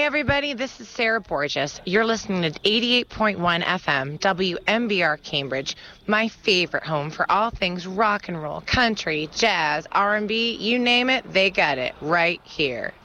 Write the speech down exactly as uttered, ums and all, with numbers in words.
everybody, this is Sarah Borges. You're listening to eighty-eight point one F M, W M B R Cambridge, my favorite home for all things rock and roll, country, jazz, R and B, you name it, they got it right here.